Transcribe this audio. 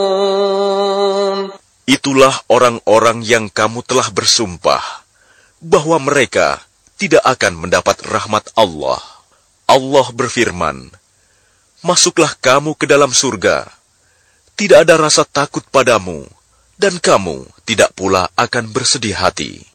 Itulah orang-orang yang kamu telah bersumpah bahwa mereka tidak akan mendapat rahmat Allah. Allah berfirman, "Masuklah kamu ke dalam surga. Tidak ada rasa takut padamu, dan kamu tidak pula akan bersedih hati."